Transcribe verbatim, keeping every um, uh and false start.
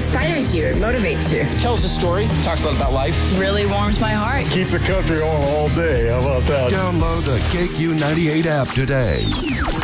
inspires you, it motivates you. Tells a story, talks a lot about life. Really warms my heart. Keep the country on all day. How about that? Download the K Q ninety-eight app today.